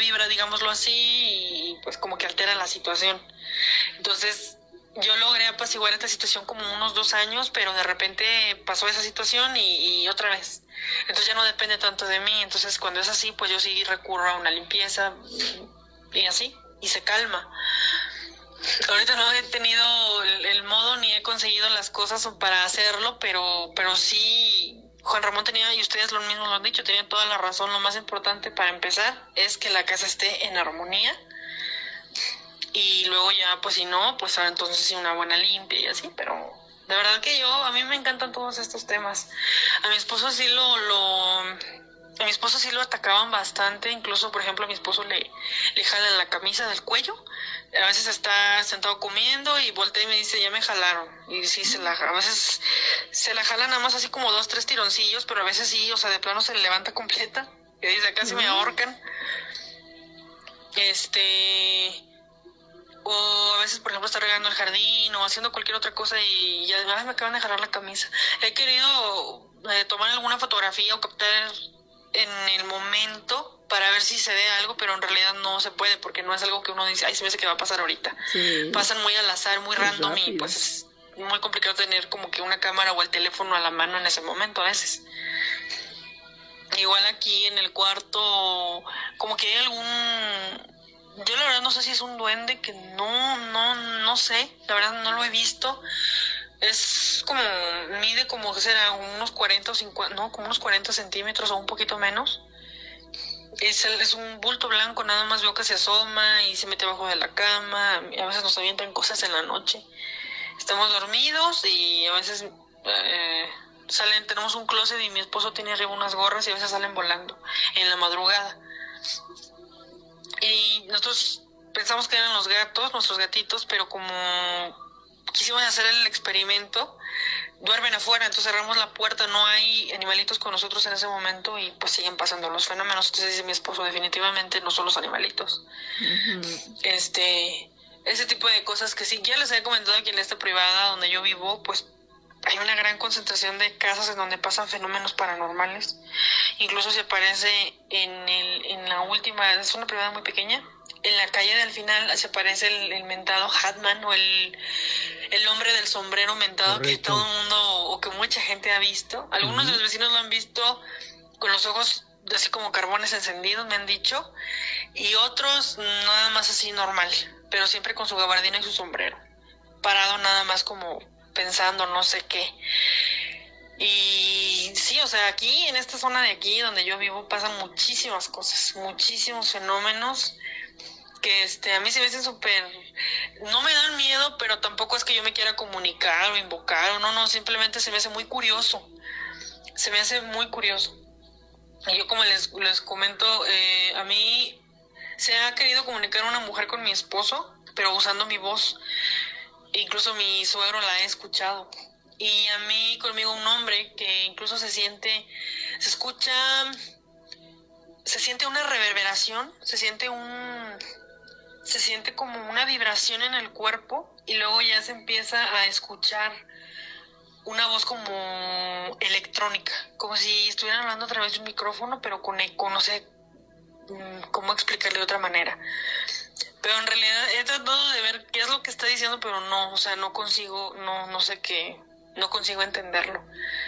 vibra, digámoslo así, y pues como que altera la situación. Entonces yo logré apaciguar esta situación como unos 2 años, pero de repente pasó esa situación y otra vez. Entonces ya no depende tanto de mí. Entonces cuando es así, pues yo sí recurro a una limpieza y así, y se calma. Ahorita no he tenido el modo ni he conseguido las cosas para hacerlo, pero sí, Juan Ramón tenía, y ustedes lo mismo lo han dicho, tienen toda la razón. Lo más importante para empezar es que la casa esté en armonía, y luego ya, pues si no, pues entonces sí una buena limpia y así. Pero de verdad que a mí me encantan todos estos temas. A mi esposo sí a mi esposo sí lo atacaban bastante. Incluso, por ejemplo, a mi esposo le jalan la camisa del cuello. A veces está sentado comiendo y voltea y me dice, ya me jalaron. Y sí, a veces se la jalan nada más así como 2, 3 tironcillos, pero a veces sí, o sea, de plano se le levanta completa. Y dice, casi me ahorcan. O a veces, por ejemplo, está regando el jardín o haciendo cualquier otra cosa y ya me acaban de jalar la camisa. He querido tomar alguna fotografía o captar en el momento para ver si se ve algo, pero en realidad no se puede, porque no es algo que uno dice, ay, se me hace que va a pasar ahorita. Sí. Pasan muy al azar, muy random, rápido. Y pues es muy complicado tener como que una cámara o el teléfono a la mano en ese momento a veces. Igual aquí en el cuarto, como que hay yo la verdad no sé si es un duende, que no sé, la verdad no lo he visto. Es como, mide como, ¿qué será? Unos 40 o 50, no, como unos 40 centímetros o un poquito menos. Es un bulto blanco, nada más veo que se asoma y se mete abajo de la cama. A veces nos avientan cosas en la noche. Estamos dormidos y a veces tenemos un closet y mi esposo tiene arriba unas gorras y a veces salen volando en la madrugada. Y nosotros pensamos que eran los gatos, nuestros gatitos, pero como quisimos hacer el experimento, duermen afuera, entonces cerramos la puerta, no hay animalitos con nosotros en ese momento y pues siguen pasando los fenómenos. Entonces dice mi esposo, definitivamente no son los animalitos. Uh-huh. Ese tipo de cosas que sí, ya les he comentado aquí en esta privada donde yo vivo, pues hay una gran concentración de casas en donde pasan fenómenos paranormales. Incluso se aparece en la última, es una privada muy pequeña, en la calle del final se aparece el mentado Hatman, o el hombre del sombrero mentado. Correcto. Que todo el mundo, o que mucha gente ha visto. Algunos de los vecinos lo han visto con los ojos así como carbones encendidos, me han dicho, y otros nada más así normal, pero siempre con su gabardina y su sombrero, parado nada más como pensando no sé qué. Y sí, o sea, aquí en esta zona de aquí donde yo vivo pasan muchísimas cosas, muchísimos fenómenos que a mí se me hacen súper, no me dan miedo, pero tampoco es que yo me quiera comunicar o invocar, o no, simplemente se me hace muy curioso, se me hace muy curioso. Y yo, como les comento, a mí se ha querido comunicar una mujer con mi esposo, pero usando mi voz. Incluso mi suegro la ha escuchado. Y a mí conmigo un hombre que incluso se siente una reverberación, se siente como una vibración en el cuerpo, y luego ya se empieza a escuchar una voz como electrónica, como si estuvieran hablando a través de un micrófono, pero con eco, no sé cómo explicarle de otra manera. Pero en realidad he tratado de ver qué es lo que está diciendo, pero no, o sea, no consigo, no sé qué, no consigo entenderlo.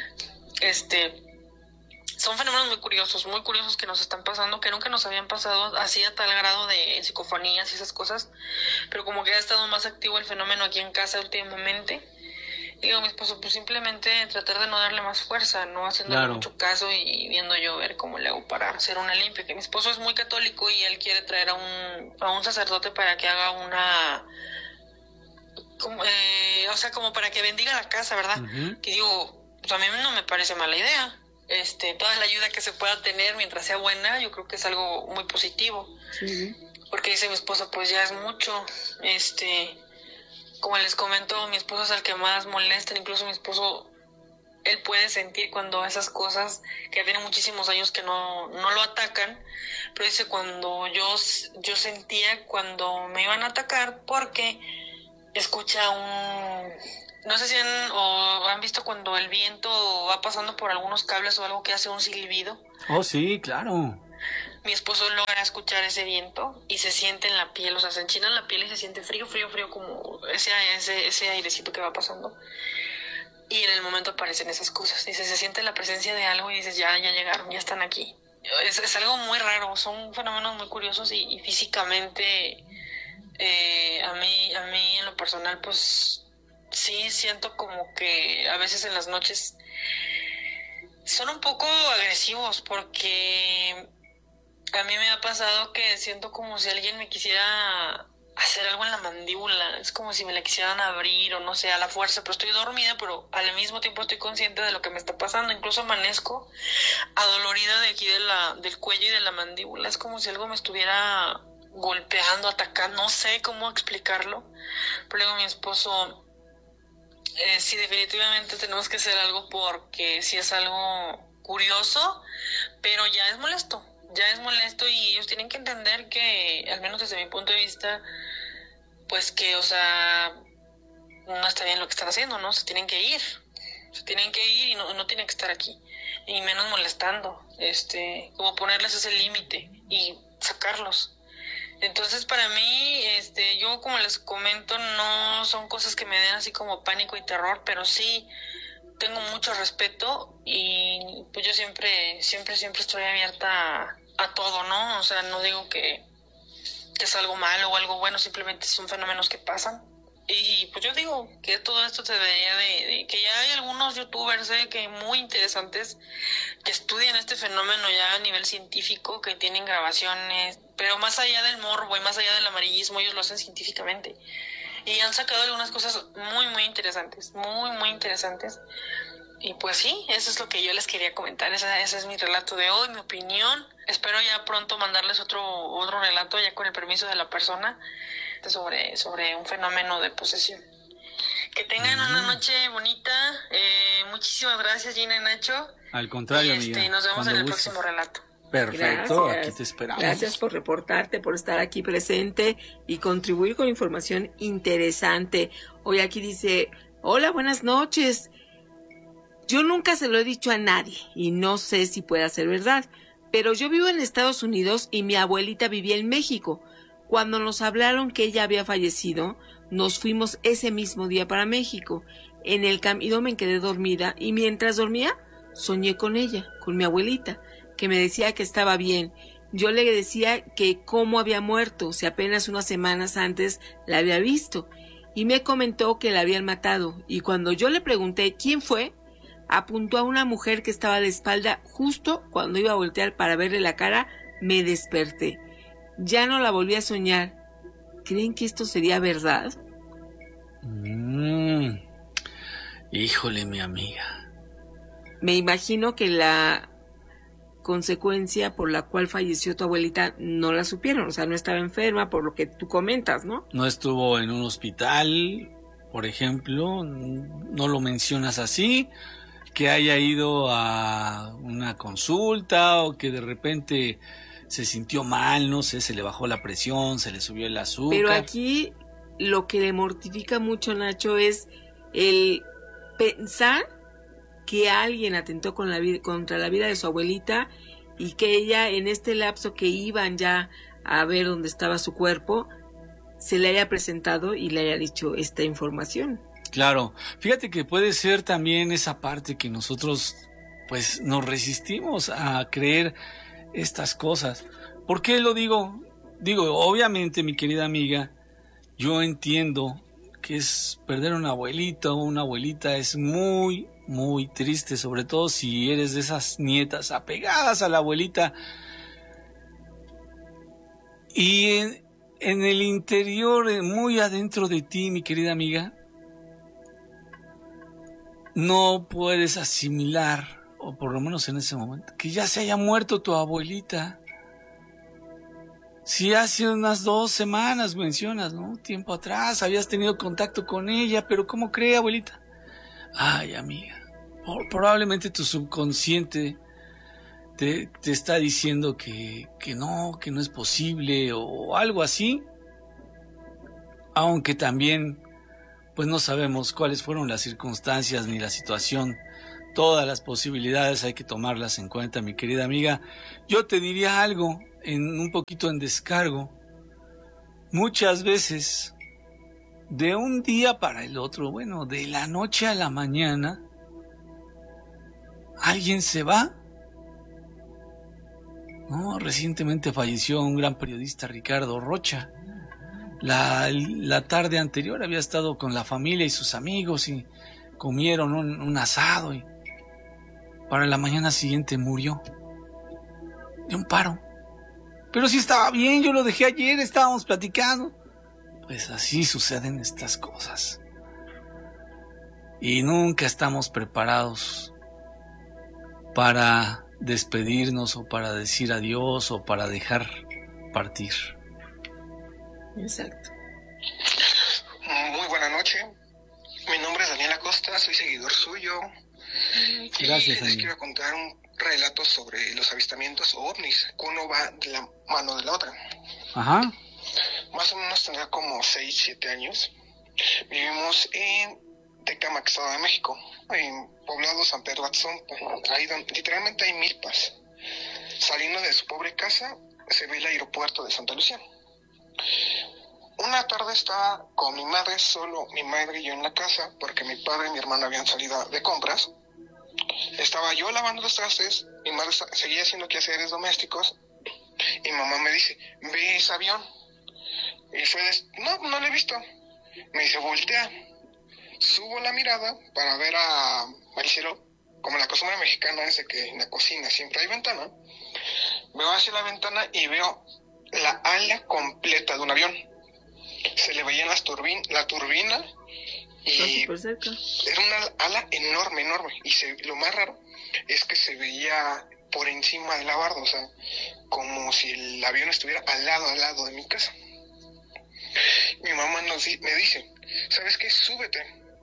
Son fenómenos muy curiosos que nos están pasando, que nunca nos habían pasado así a tal grado de psicofonías y esas cosas, pero como que ha estado más activo el fenómeno aquí en casa últimamente. Digo, mi esposo, pues simplemente tratar de no darle más fuerza, no haciéndole mucho caso y viendo yo ver cómo le hago para hacer una limpia. Que mi esposo es muy católico y él quiere traer a un sacerdote para que haga como para que bendiga la casa, ¿verdad? Uh-huh. Que digo, pues a mí no me parece mala idea. Toda la ayuda que se pueda tener mientras sea buena, yo creo que es algo muy positivo. Sí. Porque dice mi esposo, pues ya es mucho, como les comento, mi esposo es el que más molesta. Incluso mi esposo, él puede sentir cuando esas cosas, que tiene muchísimos años que no lo atacan, pero dice, cuando yo sentía cuando me iban a atacar, porque escucha no sé si han visto cuando el viento va pasando por algunos cables o algo que hace un silbido. Oh, sí, claro. Mi esposo logra escuchar ese viento y se siente en la piel, o sea, se enchina la piel y se siente frío, frío, frío, como ese airecito que va pasando. Y en el momento aparecen esas cosas. Dice, se siente la presencia de algo y dices, ya llegaron, ya están aquí. Es algo muy raro, son fenómenos muy curiosos y físicamente a mí en lo personal pues sí siento como que a veces en las noches son un poco agresivos porque a mí me ha pasado que siento como si alguien me quisiera hacer algo en la mandíbula. Es como si me la quisieran abrir o no sé, a la fuerza. Pero estoy dormida, pero al mismo tiempo estoy consciente de lo que me está pasando. Incluso amanezco adolorida de aquí del cuello y de la mandíbula. Es como si algo me estuviera golpeando, atacando. No sé cómo explicarlo. Pero digo a mi esposo, sí, definitivamente tenemos que hacer algo porque sí es algo curioso, pero ya es molesto. Ya es molesto y ellos tienen que entender que, al menos desde mi punto de vista, pues que, o sea, no está bien lo que están haciendo, ¿no? Se tienen que ir y no tienen que estar aquí, y menos molestando, como ponerles ese límite y sacarlos. Entonces, para mí, yo como les comento, no son cosas que me den así como pánico y terror, pero sí tengo mucho respeto y pues yo siempre estoy abierta a todo, ¿no? O sea, no digo que es algo malo o algo bueno, simplemente son fenómenos que pasan. Y pues yo digo que todo esto se debería de que ya hay algunos youtubers que muy interesantes que estudian este fenómeno ya a nivel científico, que tienen grabaciones, pero más allá del morbo y más allá del amarillismo, ellos lo hacen científicamente. Y han sacado algunas cosas muy interesantes, muy interesantes. Y pues sí, eso es lo que yo les quería comentar. Ese es mi relato de hoy, mi opinión. Espero ya pronto mandarles otro relato, ya con el permiso de la persona, sobre un fenómeno de posesión. Que tengan una noche bonita. Muchísimas gracias, Gina y Nacho. Al contrario, amiga. Y nos vemos en el próximo relato. Perfecto, Gracias. Aquí te esperamos. Gracias por reportarte, por estar aquí presente y contribuir con información interesante. Hoy aquí dice, hola, buenas noches. Yo nunca se lo he dicho a nadie y no sé si pueda ser verdad, pero yo vivo en Estados Unidos y mi abuelita vivía en México. Cuando nos hablaron que ella había fallecido, nos fuimos ese mismo día para México. En el camino me quedé dormida y mientras dormía soñé con ella, con mi abuelita, que me decía que estaba bien. Yo le decía que cómo había muerto, si apenas unas semanas antes la había visto, y me comentó que la habían matado, y cuando yo le pregunté quién fue, apuntó a una mujer que estaba de espalda. Justo cuando iba a voltear para verle la cara, me desperté. Ya no la volví a soñar. ¿Creen que esto sería verdad? Híjole, mi amiga. Me imagino que la consecuencia por la cual falleció tu abuelita no la supieron, o sea, no estaba enferma, por lo que tú comentas, ¿no? No estuvo en un hospital, por ejemplo, no lo mencionas así, que haya ido a una consulta o que de repente se sintió mal, no sé, se le bajó la presión, se le subió el azúcar. Pero aquí lo que le mortifica mucho, Nacho, es el pensar que alguien atentó contra la vida de su abuelita y que ella, en este lapso que iban ya a ver dónde estaba su cuerpo, se le haya presentado y le haya dicho esta información. Claro, fíjate que puede ser también esa parte que nosotros pues nos resistimos a creer estas cosas. ¿Por qué lo digo? Digo, obviamente, mi querida amiga, yo entiendo que es perder una abuelita o una abuelita es muy triste, sobre todo si eres de esas nietas apegadas a la abuelita. Y en el interior, muy adentro de ti, mi querida amiga, no puedes asimilar, o por lo menos en ese momento, que ya se haya muerto tu abuelita. Si hace unas 2 semanas mencionas, ¿no? Tiempo atrás habías tenido contacto con ella, pero ¿cómo cree, abuelita? Ay, amiga, probablemente tu subconsciente te está diciendo que no es posible o algo así, aunque también pues no sabemos cuáles fueron las circunstancias ni la situación Todas las posibilidades hay que tomarlas en cuenta, mi querida amiga. Yo te diría algo, un poquito en descargo. Muchas veces, de un día para el otro, bueno, de la noche a la mañana, alguien se va. No, recientemente falleció un gran periodista, Ricardo Rocha. La tarde anterior había estado con la familia y sus amigos y comieron un asado y para la mañana siguiente murió de un paro. Pero sí estaba bien, yo lo dejé ayer, estábamos platicando. Pues así suceden estas cosas. Y nunca estamos preparados para despedirnos o para decir adiós o para dejar partir. Exacto. Muy buena noche. Mi nombre es Daniel Acosta, soy seguidor suyo. Gracias, y les quiero contar un relato sobre los avistamientos o ovnis, que uno va de la mano de la otra. Ajá. Más o menos tendría como 6, 7 años. Vivimos en Tecámac, Estado de México, en poblado San Pedro Atzompa, ahí donde literalmente hay milpas. Saliendo de su pobre casa, se ve el aeropuerto de Santa Lucía. Una tarde estaba con mi madre, solo mi madre y yo en la casa, porque mi padre y mi hermano habían salido de compras. Estaba yo lavando los trastes, mi madre seguía haciendo quehaceres domésticos, y mamá me dice, ¿ve ese avión? Y fue no lo he visto. Me dice, voltea. Subo la mirada para ver al cielo, como la costumbre mexicana es de que en la cocina siempre hay ventana. Veo hacia la ventana y veo la ala completa de un avión. Se le veían la turbina y era una ala enorme. Y lo más raro es que se veía por encima del lavardo, o sea, como si el avión estuviera al lado de mi casa. Mi mamá me dice, ¿sabes qué? Súbete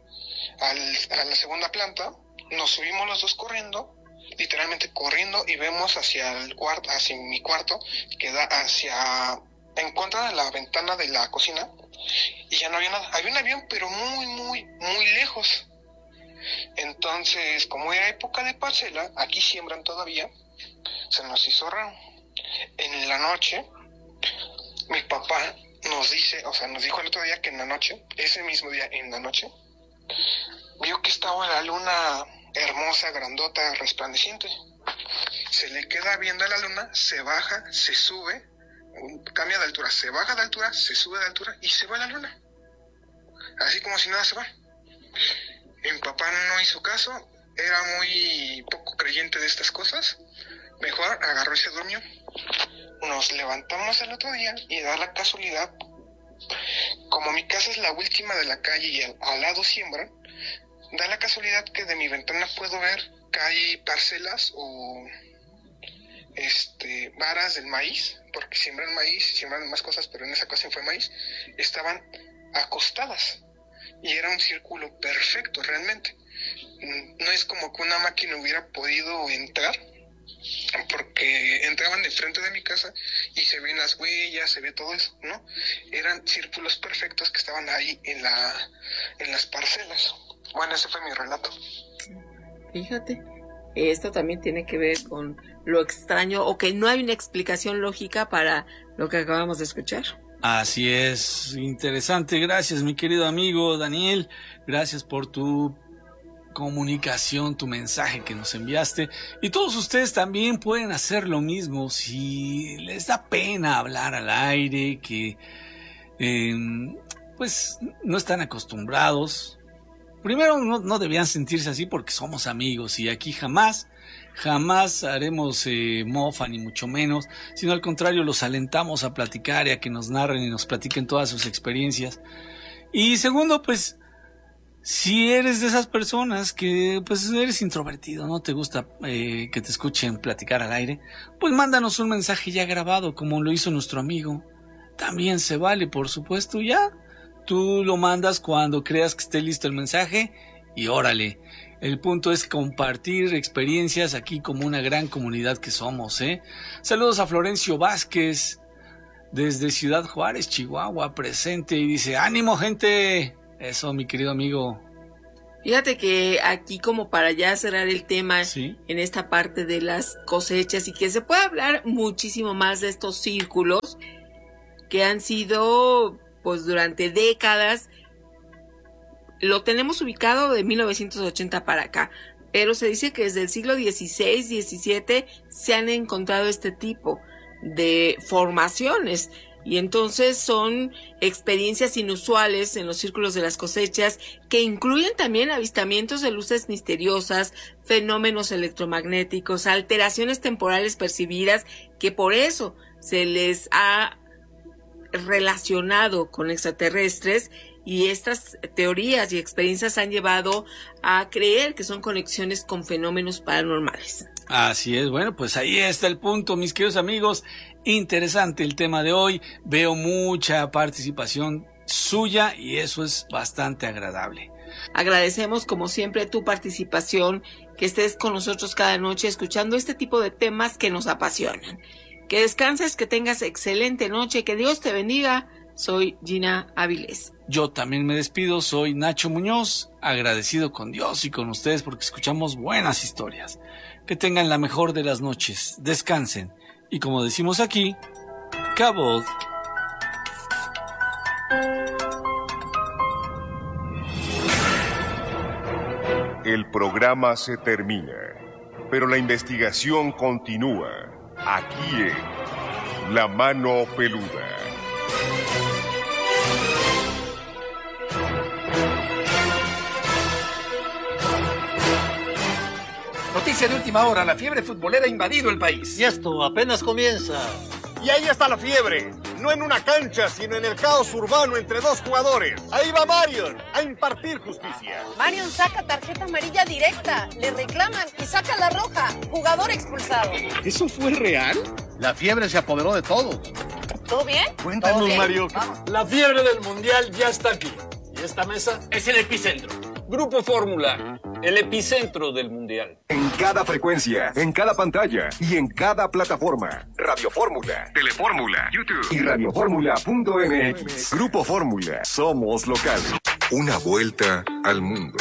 a la segunda planta. Nos subimos los dos corriendo, literalmente corriendo, y vemos hacia mi cuarto, que da en contra de la ventana de la cocina, y ya no había nada. Había un avión, pero muy, muy, muy lejos. Entonces, como era época de parcela, aquí siembran todavía, se nos hizo raro. En la noche, mi papá nos dijo el otro día que en la noche, ese mismo día en la noche, vio que estaba la luna hermosa, grandota, resplandeciente. Se le queda viendo a la luna, se baja, se sube, cambia de altura, se baja de altura, se sube de altura y se va la luna. Así como si nada se va. Mi papá no hizo caso, era muy poco creyente de estas cosas. Mejor agarró y se durmió. Nos levantamos el otro día y da la casualidad, como mi casa es la última de la calle y al lado siembran, da la casualidad que de mi ventana puedo ver que hay parcelas o varas del maíz, porque siembran maíz, siembran más cosas, pero en esa ocasión fue maíz, estaban acostadas y era un círculo perfecto realmente. No es como que una máquina hubiera podido entrar, porque entraban de frente de mi casa y se ven las huellas, se ve todo eso, ¿no? Eran círculos perfectos que estaban ahí en las parcelas. Bueno, ese fue mi relato. Fíjate, esto también tiene que ver con lo extraño o que no hay una explicación lógica para lo que acabamos de escuchar. Así es, interesante. Gracias, mi querido amigo Daniel. Gracias por tu comunicación, tu mensaje que nos enviaste. Y todos ustedes también pueden hacer lo mismo si les da pena hablar al aire, que pues no están acostumbrados. Primero, no debían sentirse así porque somos amigos y aquí jamás haremos mofa ni mucho menos, sino al contrario los alentamos a platicar y a que nos narren y nos platiquen todas sus experiencias. Y segundo, pues si eres de esas personas que pues eres introvertido, no te gusta que te escuchen platicar al aire, pues mándanos un mensaje ya grabado como lo hizo nuestro amigo. También se vale, por supuesto, ya. Tú lo mandas cuando creas que esté listo el mensaje y órale. El punto es compartir experiencias aquí como una gran comunidad que somos, ¿eh? Saludos a Florencio Vázquez desde Ciudad Juárez, Chihuahua, presente y dice, ¡ánimo, gente! Eso, mi querido amigo. Fíjate que aquí, como para ya cerrar el tema, Sí. en esta parte de las cosechas, y que se puede hablar muchísimo más de estos círculos que han sido, pues durante décadas, lo tenemos ubicado de 1980 para acá, pero se dice que desde el siglo XVI, XVII se han encontrado este tipo de formaciones. Y entonces son experiencias inusuales en los círculos de las cosechas que incluyen también avistamientos de luces misteriosas, fenómenos electromagnéticos, alteraciones temporales percibidas, que por eso se les ha relacionado con extraterrestres, y estas teorías y experiencias han llevado a creer que son conexiones con fenómenos paranormales. Así es, bueno, pues ahí está el punto, mis queridos amigos. Interesante el tema de hoy. Veo mucha participación suya y eso es bastante agradable. Agradecemos como siempre tu participación, que estés con nosotros cada noche escuchando este tipo de temas que nos apasionan. Que descanses, que tengas excelente noche, que Dios te bendiga. Soy Gina Avilés. Yo también me despido, soy Nacho Muñoz, agradecido con Dios y con ustedes porque escuchamos buenas historias. Que tengan la mejor de las noches, descansen y como decimos aquí, Cabot. El programa se termina, pero la investigación continúa aquí en La Mano Peluda. Noticia de última hora, la fiebre futbolera ha invadido el país. Y esto apenas comienza. Y ahí está la fiebre, no en una cancha, sino en el caos urbano entre dos jugadores. Ahí va Marion a impartir justicia. Marion saca tarjeta amarilla directa, le reclaman y saca la roja, jugador expulsado. ¿Eso fue real? La fiebre se apoderó de todos. ¿Todo bien? Cuéntanos, ¿Todo bien? Mario. Vamos. La fiebre del mundial ya está aquí. Y esta mesa es el epicentro. Grupo Fórmula, el epicentro del mundial. En cada frecuencia, en cada pantalla y en cada plataforma. Radio Fórmula, Telefórmula, YouTube y radioformula.mx. Grupo Fórmula, somos locales. Una vuelta al mundo.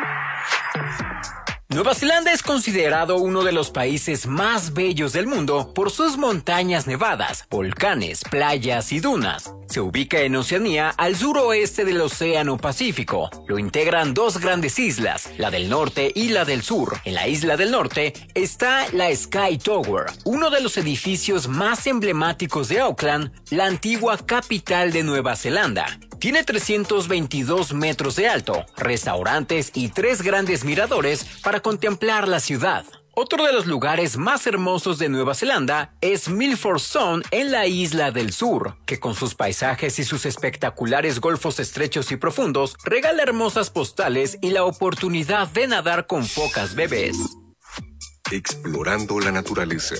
Nueva Zelanda es considerado uno de los países más bellos del mundo por sus montañas nevadas, volcanes, playas y dunas. Se ubica en Oceanía, al suroeste del Océano Pacífico. Lo integran dos grandes islas, la del norte y la del sur. En la isla del norte está la Sky Tower, uno de los edificios más emblemáticos de Auckland, la antigua capital de Nueva Zelanda. Tiene 322 metros de alto, restaurantes y 3 grandes miradores para contemplar la ciudad. Otro de los lugares más hermosos de Nueva Zelanda es Milford Sound en la isla del sur, que con sus paisajes y sus espectaculares golfos estrechos y profundos regala hermosas postales y la oportunidad de nadar con focas bebés. Explorando la naturaleza.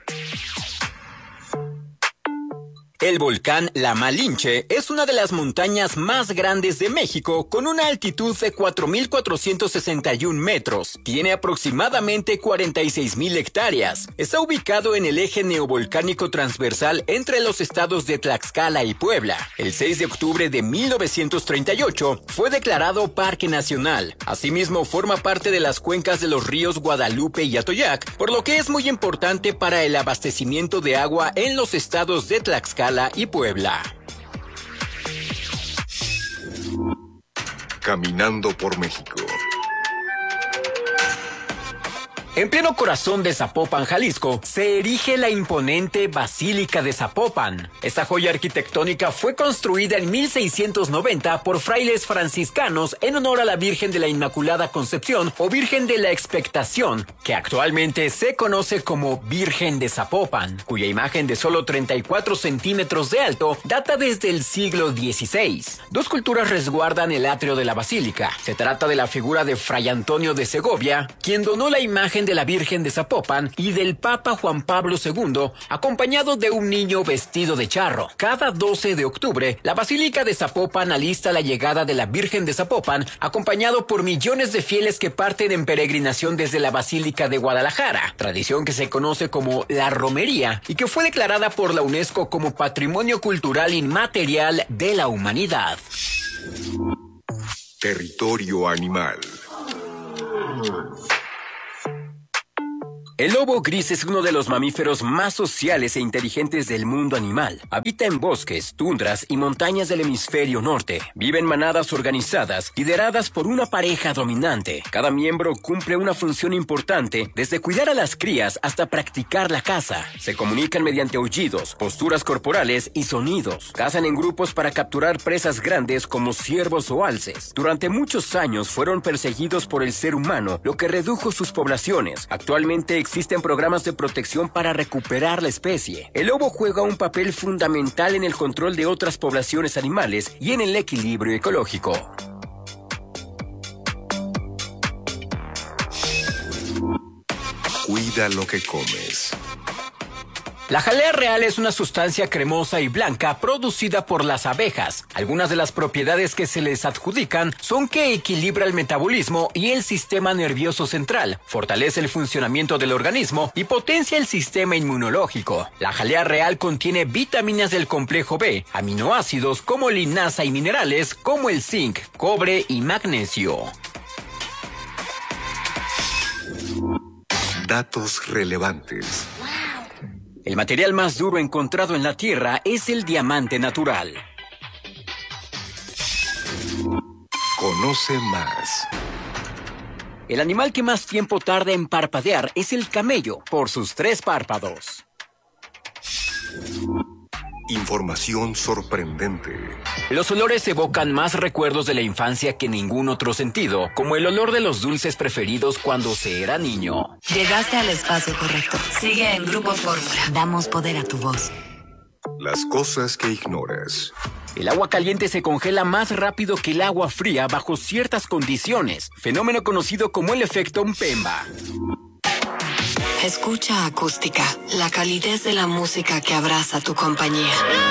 El volcán La Malinche es una de las montañas más grandes de México con una altitud de 4.461 metros. Tiene aproximadamente 46.000 hectáreas. Está ubicado en el eje neovolcánico transversal entre los estados de Tlaxcala y Puebla. El 6 de octubre de 1938 fue declarado Parque Nacional. Asimismo, forma parte de las cuencas de los ríos Guadalupe y Atoyac, por lo que es muy importante para el abastecimiento de agua en los estados de Tlaxcala y Puebla. Caminando por México. En pleno corazón de Zapopan, Jalisco, se erige la imponente Basílica de Zapopan. Esta joya arquitectónica fue construida en 1690 por frailes franciscanos en honor a la Virgen de la Inmaculada Concepción o Virgen de la Expectación, que actualmente se conoce como Virgen de Zapopan, cuya imagen de solo 34 centímetros de alto data desde el siglo XVI. Dos culturas resguardan el atrio de la basílica. Se trata de la figura de Fray Antonio de Segovia, quien donó la imagen de la Virgen de Zapopan, y del Papa Juan Pablo II, acompañado de un niño vestido de charro. Cada 12 de octubre, la Basílica de Zapopan alista la llegada de la Virgen de Zapopan, acompañado por millones de fieles que parten en peregrinación desde la Basílica de Guadalajara, tradición que se conoce como la romería y que fue declarada por la UNESCO como Patrimonio Cultural Inmaterial de la Humanidad. Territorio animal. El lobo gris es uno de los mamíferos más sociales e inteligentes del mundo animal. Habita en bosques, tundras y montañas del hemisferio norte. Vive en manadas organizadas, lideradas por una pareja dominante. Cada miembro cumple una función importante, desde cuidar a las crías hasta practicar la caza. Se comunican mediante aullidos, posturas corporales y sonidos. Cazan en grupos para capturar presas grandes como ciervos o alces. Durante muchos años fueron perseguidos por el ser humano, lo que redujo sus poblaciones. Actualmente existen programas de protección para recuperar la especie. El lobo juega un papel fundamental en el control de otras poblaciones animales y en el equilibrio ecológico. Cuida lo que comes. La jalea real es una sustancia cremosa y blanca producida por las abejas. Algunas de las propiedades que se les adjudican son que equilibra el metabolismo y el sistema nervioso central, fortalece el funcionamiento del organismo y potencia el sistema inmunológico. La jalea real contiene vitaminas del complejo B, aminoácidos como linaza y minerales como el zinc, cobre y magnesio. Datos relevantes. El material más duro encontrado en la Tierra es el diamante natural. Conoce más. El animal que más tiempo tarda en parpadear es el camello, por sus 3 párpados. Información sorprendente. Los olores evocan más recuerdos de la infancia que ningún otro sentido, como el olor de los dulces preferidos cuando se era niño. Llegaste al espacio correcto. Sigue en Grupo Fórmula. Damos poder a tu voz. Las cosas que ignoras. El agua caliente se congela más rápido que el agua fría bajo ciertas condiciones, fenómeno conocido como el efecto Mpemba. Escucha Acústica, la calidez de la música que abraza tu compañía.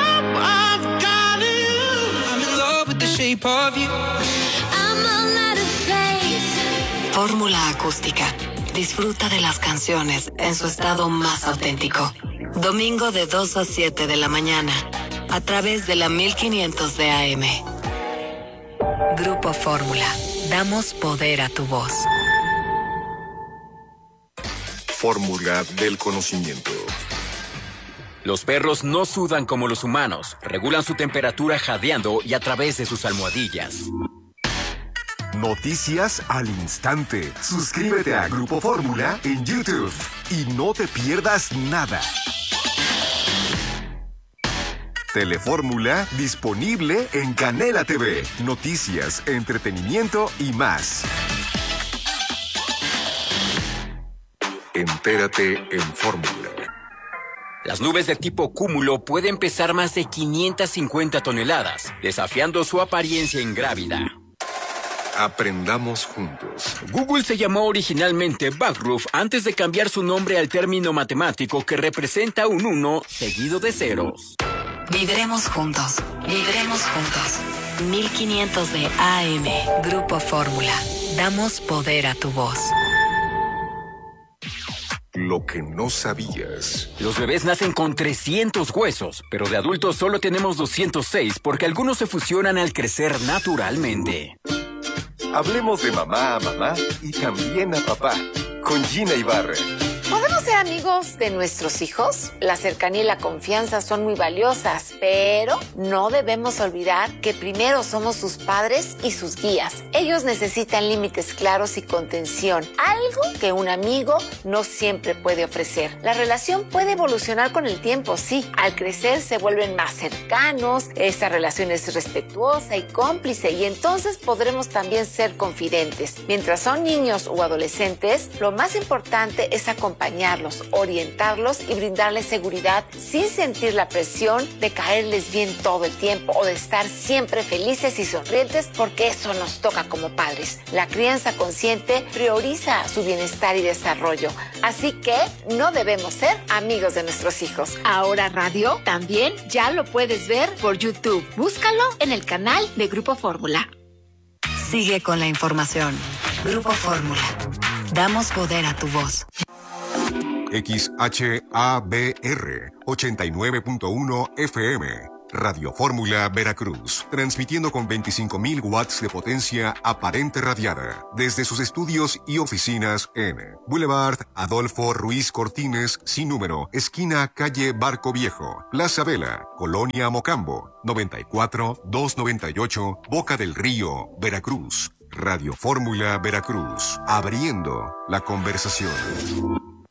Fórmula Acústica. Disfruta de las canciones en su estado más auténtico. Domingo de 2 a 7 de la mañana, a través de la 1500 de AM. Grupo Fórmula. Damos poder a tu voz. Fórmula del conocimiento. Los perros no sudan como los humanos, regulan su temperatura jadeando y a través de sus almohadillas. Noticias al instante. Suscríbete a Grupo Fórmula en YouTube y no te pierdas nada. Telefórmula disponible en Canela TV. Noticias, entretenimiento y más. Entérate en Fórmula. Las nubes de tipo cúmulo pueden pesar más de 550 toneladas, desafiando su apariencia ingrávida. Aprendamos juntos. Google se llamó originalmente Backroof antes de cambiar su nombre al término matemático que representa un 1 seguido de ceros. Vibremos juntos. Vibremos juntos. 1500 de AM. Grupo Fórmula. Damos poder a tu voz. Lo que no sabías. Los bebés nacen con 300 huesos, pero de adultos solo tenemos 206 porque algunos se fusionan al crecer naturalmente. Hablemos de mamá a mamá y también a papá, con Gina Ibarra. ¿Podemos ser amigos de nuestros hijos? La cercanía y la confianza son muy valiosas, pero no debemos olvidar que primero somos sus padres y sus guías. Ellos necesitan límites claros y contención, algo que un amigo no siempre puede ofrecer. La relación puede evolucionar con el tiempo, sí. Al crecer se vuelven más cercanos, esa relación es respetuosa y cómplice y entonces podremos también ser confidentes. Mientras son niños o adolescentes, lo más importante es acompañarlos, orientarlos y brindarles seguridad sin sentir la presión de caerles bien todo el tiempo o de estar siempre felices y sonrientes porque eso nos toca como padres. La crianza consciente prioriza su bienestar y desarrollo, así que no debemos ser amigos de nuestros hijos. Ahora Radio también ya lo puedes ver por YouTube. Búscalo en el canal de Grupo Fórmula. Sigue con la información. Grupo Fórmula. Damos poder a tu voz. XHABR 89.1 FM. Radio Fórmula Veracruz, transmitiendo con 25.000 watts de potencia aparente radiada desde sus estudios y oficinas en Boulevard Adolfo Ruiz Cortines, sin número, esquina calle Barco Viejo, Plaza Vela, Colonia Mocambo, 94-298, Boca del Río, Veracruz. Radio Fórmula Veracruz, abriendo la conversación.